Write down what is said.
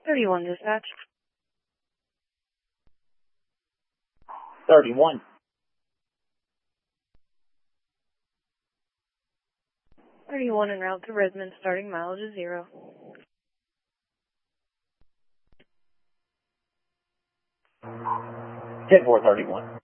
31 dispatch. 31. 31 en route to Redmond, starting mileage is 0. 10-4-31.